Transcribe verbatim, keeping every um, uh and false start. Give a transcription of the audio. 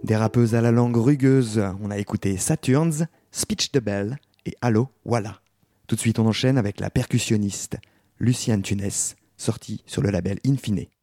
Des rappeuses à la langue rugueuse, on a écouté Saturns, Speech de Belle et Allo Walla. Tout de suite on enchaîne avec la percussionniste Luciane Tunes, sortie sur le label Infine.